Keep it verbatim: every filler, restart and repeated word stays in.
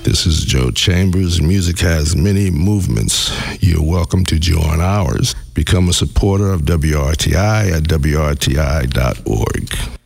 This is Joe Chambers. Music has many movements. You're welcome to join ours. Become a supporter of W R T I at W R T I dot org.